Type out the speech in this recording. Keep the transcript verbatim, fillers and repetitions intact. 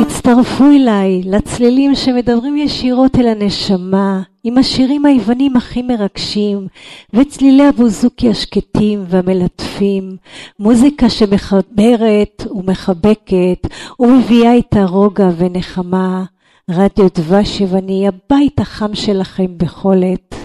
הצטרפו אליי לצלילים שמדברים ישירות אל הנשמה, עם השירים היוונים הכי מרגשים, וצלילי הבוזוקי השקטים והמלטפים, מוזיקה שמחברת ומחבקת, ומביאה איתה רוגע ונחמה. רדיו דבש יווני, הבית החם שלכם בכל עת.